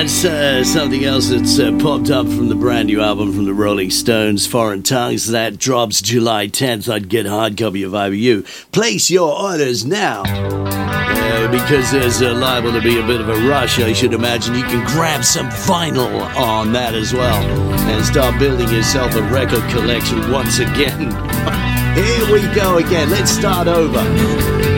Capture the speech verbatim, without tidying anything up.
that's uh, something else that's uh, popped up from the brand new album from the Rolling Stones, Foreign Tongues. That drops July tenth. I'd get a hard copy of I V U. Place your orders now. Uh, because there's uh, liable to be a bit of a rush, I should imagine you can grab some vinyl on that as well and start building yourself a record collection once again. Here we go again. Let's start over.